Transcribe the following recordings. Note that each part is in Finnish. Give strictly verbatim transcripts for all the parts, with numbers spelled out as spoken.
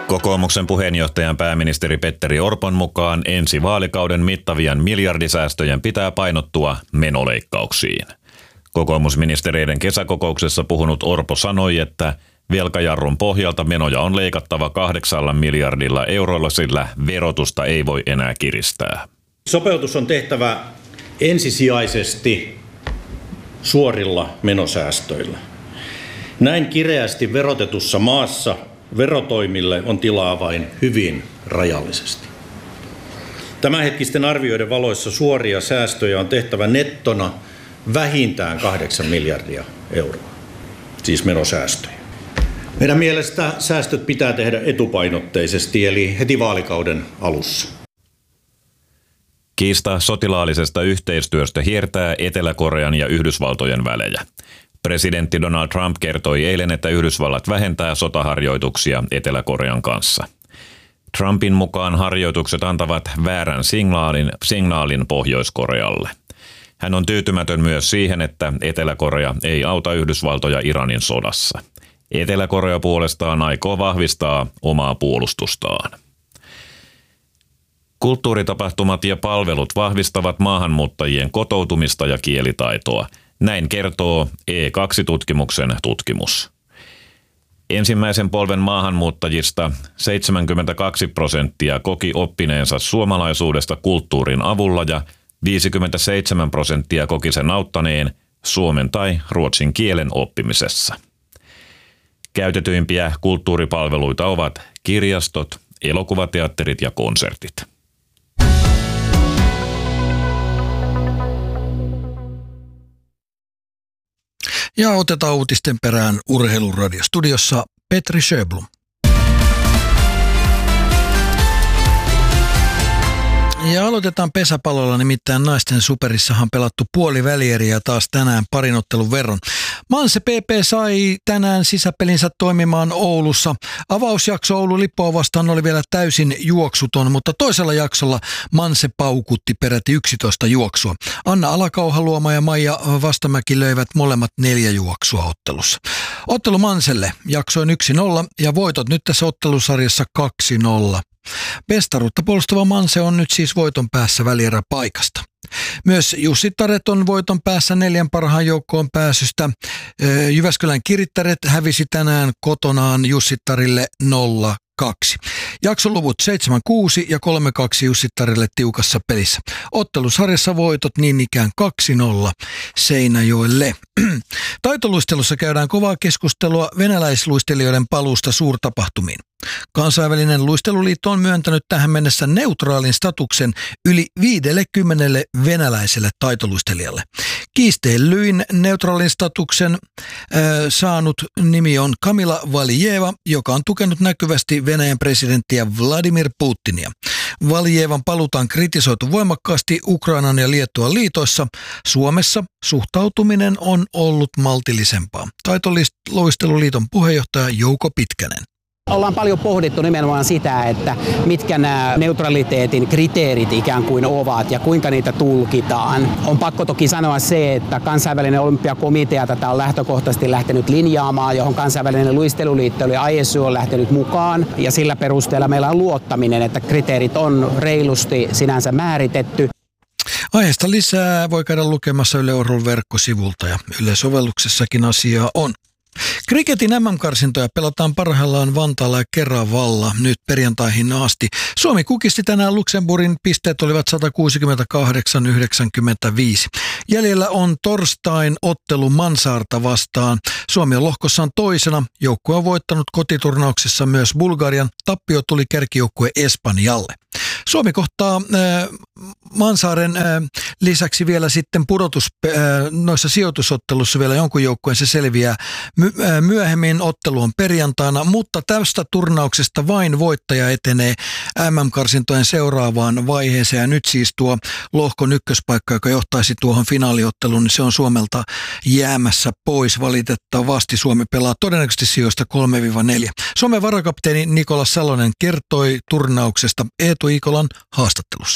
Kokoomuksen puheenjohtajan pääministeri Petteri Orpon mukaan ensi vaalikauden mittavien miljardisäästöjen pitää painottua menoleikkauksiin. Kokoomusministereiden kesäkokouksessa puhunut Orpo sanoi, että velkajarrun pohjalta menoja on leikattava kahdeksalla miljardilla eurolla, sillä verotusta ei voi enää kiristää. Sopeutus on tehtävä ensisijaisesti suorilla menosäästöillä. Näin kireästi verotetussa maassa verotoimille on tilaa vain hyvin rajallisesti. Tämänhetkisten arvioiden valoissa suoria säästöjä on tehtävä nettona vähintään kahdeksan miljardia euroa, siis menosäästöjä. Meidän mielestä säästöt pitää tehdä etupainotteisesti, eli heti vaalikauden alussa. Kiista sotilaallisesta yhteistyöstä hiertää Etelä-Korean ja Yhdysvaltojen välejä. Presidentti Donald Trump kertoi eilen, että Yhdysvallat vähentää sotaharjoituksia Etelä-Korean kanssa. Trumpin mukaan harjoitukset antavat väärän signaalin, signaalin Pohjois-Korealle. Hän on tyytymätön myös siihen, että Etelä-Korea ei auta Yhdysvaltoja Iranin sodassa. Etelä-Korea puolestaan aikoo vahvistaa omaa puolustustaan. Kulttuuritapahtumat ja palvelut vahvistavat maahanmuuttajien kotoutumista ja kielitaitoa. Näin kertoo E kaksi -tutkimuksen tutkimus. Ensimmäisen polven maahanmuuttajista seitsemänkymmentäkaksi prosenttia koki oppineensa suomalaisuudesta kulttuurin avulla ja viisikymmentäseitsemän prosenttia koki sen auttaneen suomen tai ruotsin kielen oppimisessa. Käytetyimpiä kulttuuripalveluita ovat kirjastot, elokuvateatterit ja konsertit. Ja otetaan uutisten perään Urheiluradiostudiossa Petri Sjöblom. Ja aloitetaan pesäpallolla, nimittäin naisten superissahan on pelattu puoli välieriä taas tänään parin ottelun verran. Manse P P sai tänään sisäpelinsä toimimaan Oulussa. Avausjakso Oulu Lippoa vastaan oli vielä täysin juoksuton, mutta toisella jaksolla Manse paukutti peräti yksitoista juoksua. Anna Alakauhaluoma ja Maija Vastamäki löivät molemmat neljä juoksua ottelussa. Ottelu Manselle jaksoin yksi nolla ja voitot nyt tässä ottelusarjassa kaksi nolla. Mestaruutta puolustava Manse on nyt siis voiton päässä välieräpaikasta. Myös Jussi Taret on voiton päässä neljän parhaan joukkoon pääsystä. Jyväskylän Kirittäret hävisi tänään kotonaan Jussittarille nolla kaksi. Jaksoluvut seitsemän kuusi ja kolme kaksi Jussittarille tiukassa pelissä. Ottelusarjassa voitot niin ikään kaksi nolla Seinäjoelle. Taitoluistelussa käydään kovaa keskustelua venäläisluistelijoiden paluusta suurtapahtumiin. Kansainvälinen luisteluliitto on myöntänyt tähän mennessä neutraalin statuksen yli viisikymmentä venäläiselle taitoluistelijalle. Kiistellyin neutraalin statuksen äh, saanut nimi on Kamila Valijeva, joka on tukenut näkyvästi Venäjän presidenttiä Vladimir Putinia. Valijevan paluuta on kritisoitu voimakkaasti Ukrainan ja Liettuan liitoissa. Suomessa suhtautuminen on ollut maltillisempaa. Taitoluisteluliiton puheenjohtaja Jouko Pitkänen. Ollaan paljon pohdittu nimenomaan sitä, että mitkä nämä neutraliteetin kriteerit ikään kuin ovat ja kuinka niitä tulkitaan. On pakko toki sanoa se, että kansainvälinen olympiakomitea tätä on lähtökohtaisesti lähtenyt linjaamaan, johon kansainvälinen luisteluliitto eli I S U on lähtenyt mukaan. Ja sillä perusteella meillä on luottaminen, että kriteerit on reilusti sinänsä määritetty. Aiheesta lisää voi käydä lukemassa Yle Urheilun verkkosivulta ja Yle-sovelluksessakin asiaa on. Kriketin M M-karsintoja pelataan parhaillaan Vantaalla ja Keravalla nyt perjantaihin asti. Suomi kukisti tänään Luxemburgin, pisteet olivat sata kuusikymmentäkahdeksan yhdeksänkymmentäviisi. Jäljellä on torstain ottelu Mansaarta vastaan. Suomi on lohkossaan toisena. Joukkue on voittanut kotiturnauksessa myös Bulgarian. Tappio tuli kärkijoukkue Espanjalle. Suomi kohtaa äh, Mansaaren äh, lisäksi vielä sitten pudotus äh, noissa sijoitusottelussa vielä jonkun joukkueen se selviää my, äh, myöhemmin. Ottelu on perjantaina, mutta tästä turnauksesta vain voittaja etenee M M-karsintojen seuraavaan vaiheeseen. Ja nyt siis tuo lohkon ykköspaikka, joka johtaisi tuohon finaaliotteluun, niin se on Suomelta jäämässä pois valitettavasti. Suomi pelaa todennäköisesti sijoista kolme neljä. Suomen varakapteeni Nikola Salonen kertoi turnauksesta Eetu Ikolan haastattelussa.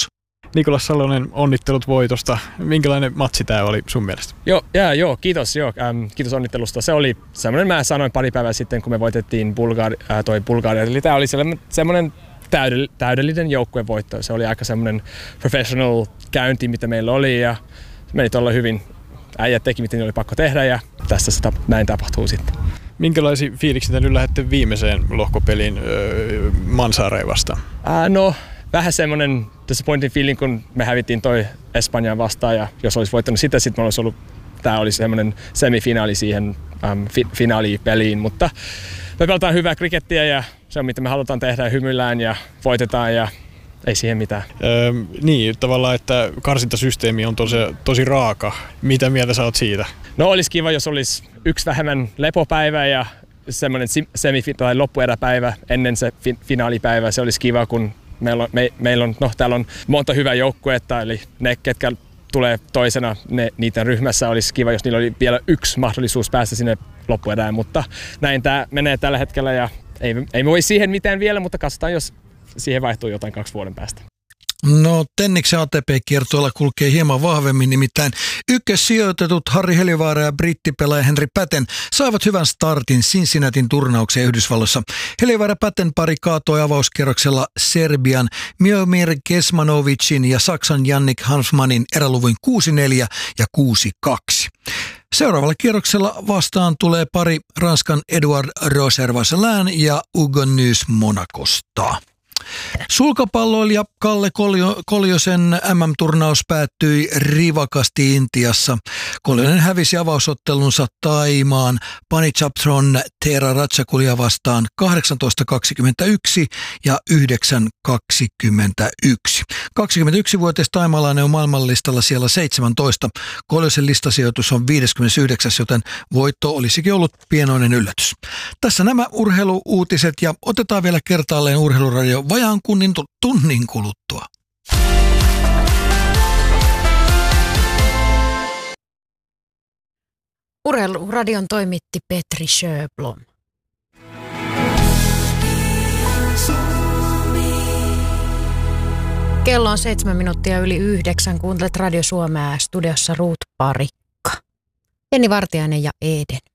Nikolas Salonen, onnittelut voitosta. Minkälainen matsi tämä oli sun mielestä? Joo, jää, joo kiitos, joo, ähm, kiitos onnittelusta. Se oli semmoinen, mä sanoin pari päivää sitten, kun me voitettiin Bulgari, äh, toi Bulgaria. Eli tämä oli semmoinen täydell- täydellinen joukkuevoitto. Se oli aika semmoinen professional käynti, mitä meillä oli ja meni tuolla hyvin. Äijät teki, mitä oli pakko tehdä ja tässä sitä, näin tapahtuu sitten. Minkälaisia fiiliksiä te nyt lähdette viimeiseen lohkopeliin öö, Mansaareen vastaan? Äh, no, vähän semmoinen disappointing feeling, kun me hävittiin toi Espanjaan vastaan ja jos olisi voittanut sitä, sitten olisi ollut, tää oli semmoinen semifinaali siihen ähm, fi- finaalipeliin, mutta me pelataan hyvää krikettiä ja se on mitä me halutaan tehdä ja hymyillään ja voitetaan ja ei siihen mitään. Öö, niin, tavallaan, että karsintasysteemi on tosi, tosi raaka. Mitä mieltä sä oot siitä? No olisi kiva, jos olisi yksi vähemmän lepopäivä ja semmoinen semifinaali tai loppueräpäivä ennen se fi- finaalipäivä. Se olisi kiva, kun meillä on, me, meillä on, no, täällä on monta hyvää joukkuetta, eli ne, ketkä tulee toisena ne, niiden ryhmässä, olisi kiva, jos niillä oli vielä yksi mahdollisuus päästä sinne loppuerään, mutta näin tämä menee tällä hetkellä ja ei, ei me voi siihen mitään vielä, mutta katsotaan, jos siihen vaihtuu jotain kaksi vuoden päästä. No Tenniksen A T P-kiertueella kulkee hieman vahvemmin, nimittäin ykkössijoitetut Harri Helivaara ja brittipelaaja Henri Päten saivat hyvän startin Cincinnatin turnauksen Yhdysvalloissa. Helivaara Päten pari kaatoi avauskierroksella Serbian Miomir Kesmanovicin ja Saksan Jannik Hanfmanin eräluvun kuusi neljä ja kuusi kaksi. Seuraavalla kierroksella vastaan tulee pari Ranskan Edouard Roser-Vasselin ja Hugo Nys Monacosta. Sulkapalloilija Kalle Koljo, Koljosen M M-turnaus päättyi rivakasti Intiassa. Koljonen hävisi avausottelunsa Thaimaan Panichatron Thera Ratchakulia vastaan kahdeksantoista kaksikymmentäyksi ja yhdeksän kaksikymmentäyksi. kaksikymmentäyksivuotias taimaalainen on maailmanlistalla siellä seitsemäntoista. Koljosen listasijoitus on viideskymmenesyhdeksäs, joten voitto olisikin ollut pienoinen yllätys. Tässä nämä urheiluuutiset ja otetaan vielä kertaalleen Urheiluradio vajaan kunnin tunnin kuluttua. Urheiluradion toimitti Petri Sjöblom. Kello on seitsemän minuuttia yli yhdeksän. Kuuntelet Radio Suomea, studiossa Ruut Parikka. Jenni Vartiainen ja Eden